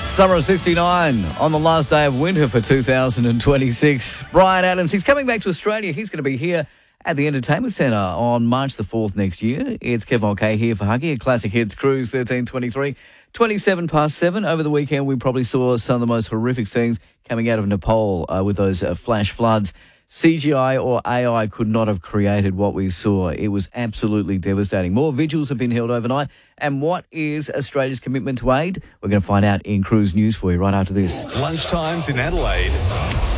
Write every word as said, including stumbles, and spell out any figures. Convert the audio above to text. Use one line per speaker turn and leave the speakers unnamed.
Summer of sixty-nine on the last day of winter for two thousand twenty-six. Brian Adams, he's coming back to Australia. He's going to be here at the Entertainment Centre on March the fourth next year. It's Kevin Mulcahy here for Huggy, a Classic Hits Cruise thirteen twenty-three, twenty-seven past seven. Over the weekend, we probably saw some of the most horrific scenes coming out of Nepal uh, with those uh, flash floods. C G I or A I could not have created what we saw. It was absolutely devastating. More vigils have been held overnight. And what is Australia's commitment to aid? We're going to find out in Cruise News for you right after this.
Lunchtimes in Adelaide.